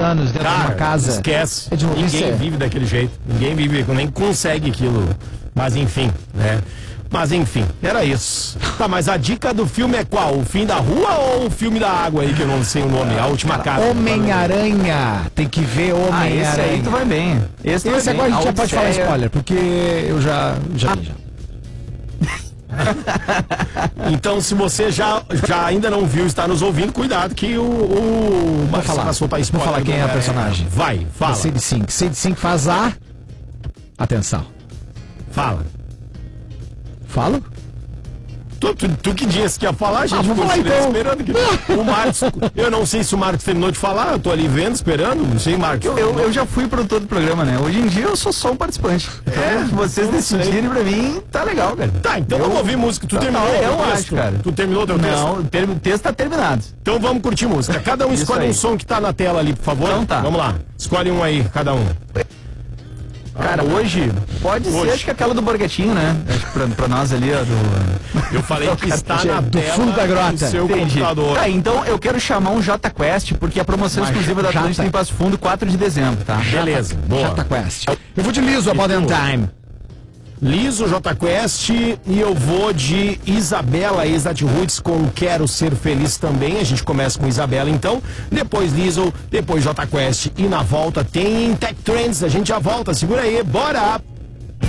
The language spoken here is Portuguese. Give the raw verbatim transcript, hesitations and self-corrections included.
anos dentro Cara, de uma casa. Esquece. É de novice. Ninguém vive daquele jeito. Ninguém vive, nem consegue aquilo. Mas enfim, né? Mas enfim, era isso. Tá, mas a dica do filme é qual? O Fim da Rua ou o filme da água aí, que eu não sei o nome? A Última Casa. Homem-Aranha. Tem que ver Ah, esse aí Homem-Aranha. tu vai bem. Esse, tu Esse vai agora bem. a gente já pode falar Odisseia. spoiler, porque eu já, já vi já. Então, se você já, já ainda não viu, está nos ouvindo, cuidado que o, o Vou falar. vai soltar Vou spoiler falar quem do é a Homem-Aranha. personagem. Vai, fala. Sadie Sink. Sadie Sink faz a... Atenção. Fala. Falo? Tu, tu, tu que disse que ia falar, a gente Ah, vou ficou falar então. esperando que... O Marcos, eu não sei se o Marcos terminou de falar, eu tô ali vendo, esperando, não sei, Marcos. Eu, eu, eu já fui produtor do programa, né? Hoje em dia eu sou só um participante. É, Então, se vocês não sei. decidirem pra mim, tá legal, cara. Tá, então Eu- vamos ouvir música. Tu Tá, terminou tá, o eu teu acho, texto? cara. Tu terminou o teu texto? Não, o termo- o texto tá terminado. Então vamos curtir música. Cada um Isso escolhe aí. um som que tá na tela ali, por favor. Então tá. Vamos lá. Escolhe um aí, cada um. Cara, hoje pode Hoje. ser, acho que aquela do Borghettino, né? Acho que pra, pra nós ali, ó, do... Eu falei que está na do tela fundo da grota. do seu Entendi. computador. Tá, então eu quero chamar um J Quest, porque a promoção Mas exclusiva da Jota. Atlântida em Passo Fundo, quatro de dezembro, tá? Beleza, boa. Jota Quest. Eu vou de liso, About tu? Time. Liso, J Quest, e eu vou de Isabela, ex-Nat Roots, com Quero Ser Feliz também. A gente começa com Isabela, então. Depois Liso, depois J Quest. E na volta tem Tech Trends. A gente já volta. Segura aí, bora!